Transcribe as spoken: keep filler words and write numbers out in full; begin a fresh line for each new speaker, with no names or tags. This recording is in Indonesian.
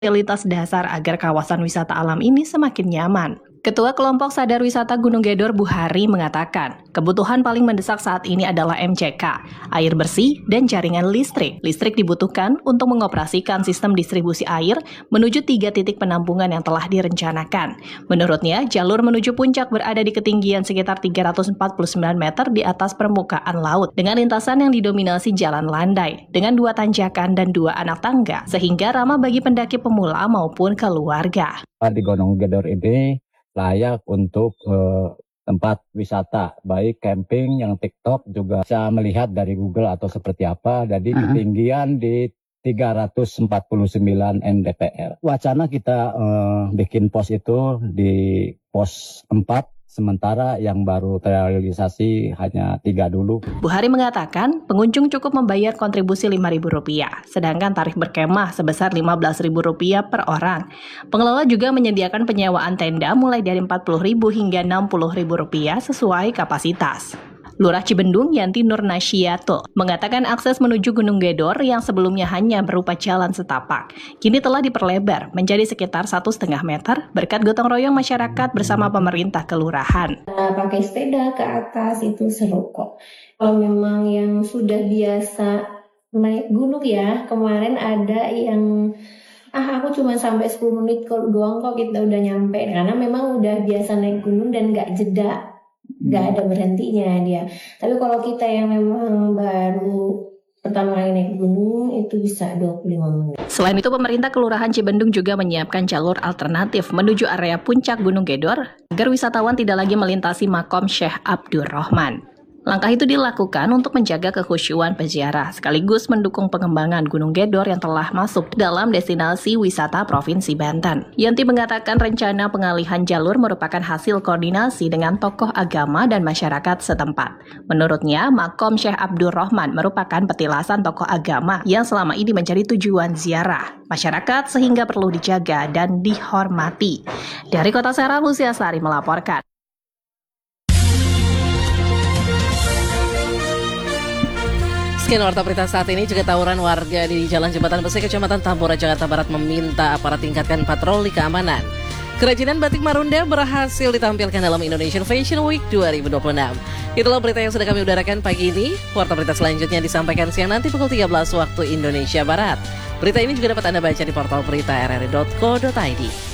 fasilitas dasar agar kawasan wisata alam ini semakin nyaman. Ketua Kelompok Sadar Wisata Gunung Gedor Buhari mengatakan, kebutuhan paling mendesak saat ini adalah M C K, air bersih, dan jaringan listrik. Listrik dibutuhkan untuk mengoperasikan sistem distribusi air menuju tiga titik penampungan yang telah direncanakan. Menurutnya, jalur menuju puncak berada di ketinggian sekitar tiga ratus empat puluh sembilan meter di atas permukaan laut, dengan lintasan yang didominasi jalan landai, dengan dua tanjakan dan dua anak tangga, sehingga ramah bagi pendaki pemula maupun keluarga.
Di Gunung Gedor ini layak untuk uh, tempat wisata, baik camping yang TikTok juga bisa melihat dari Google atau seperti apa. Jadi uh-huh. ketinggian di tiga ratus empat puluh sembilan M D P R. Wacana kita uh, bikin pos itu di pos empat, sementara yang baru terrealisasi hanya tiga dulu.
Buhari mengatakan pengunjung cukup membayar kontribusi lima ribu rupiah, sedangkan tarif berkemah sebesar lima belas ribu rupiah per orang. Pengelola juga menyediakan penyewaan tenda mulai dari empat puluh ribu hingga enam puluh ribu rupiah sesuai kapasitas. Lurah Cibendung Yanti Nurnasyiatul mengatakan akses menuju Gunung Gedor yang sebelumnya hanya berupa jalan setapak, kini telah diperlebar menjadi sekitar satu setengah meter berkat gotong royong masyarakat bersama pemerintah kelurahan.
Nah, pakai sepeda ke atas itu seru kok. Kalau memang yang sudah biasa naik gunung ya, kemarin ada yang ah aku cuma sampai sepuluh menit doang kok kita udah nyampe, karena memang udah biasa naik gunung dan nggak jeda. Nggak ada berhentinya dia. Tapi kalau kita yang memang baru pertama kali naik gunung itu bisa dua puluh lima menit.
Selain itu, pemerintah Kelurahan Cibendung juga menyiapkan jalur alternatif menuju area puncak Gunung Gedor agar wisatawan tidak lagi melintasi makom Syekh Abdur Rahman. Langkah itu dilakukan untuk menjaga kekhusyuan peziarah, sekaligus mendukung pengembangan Gunung Gedor yang telah masuk dalam destinasi wisata Provinsi Banten. Yanti mengatakan rencana pengalihan jalur merupakan hasil koordinasi dengan tokoh agama dan masyarakat setempat. Menurutnya, makom Syekh Abdur Rahman merupakan petilasan tokoh agama yang selama ini menjadi tujuan ziarah masyarakat sehingga perlu dijaga dan dihormati. Dari Kota Serang, Lucia Sari melaporkan.
Sekian warta berita saat ini. Juga tawuran warga di Jalan Jembatan Besi, Kecamatan Tambora, Jakarta Barat meminta aparat tingkatkan patroli keamanan. Kerajinan batik Marunda berhasil ditampilkan dalam Indonesian Fashion Week dua ribu dua puluh enam. Itulah berita yang sudah kami udarakan pagi ini. Warta berita selanjutnya disampaikan siang nanti pukul tiga belas waktu Indonesia Barat. Berita ini juga dapat Anda baca di portal berita r r i dot co dot i d.